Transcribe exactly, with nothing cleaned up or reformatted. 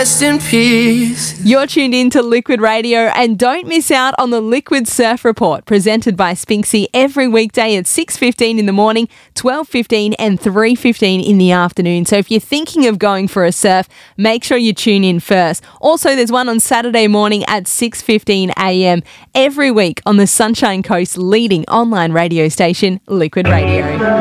Rest in peace. You're tuned in to Liquid Radio, and don't miss out on the Liquid Surf Report presented by Spinksy every weekday at six fifteen in the morning, twelve fifteen and three fifteen in the afternoon. So if you're thinking of going for a surf, make sure you tune in first. Also, there's one on Saturday morning at six fifteen a m every week on the Sunshine Coast's leading online radio station, Liquid Radio.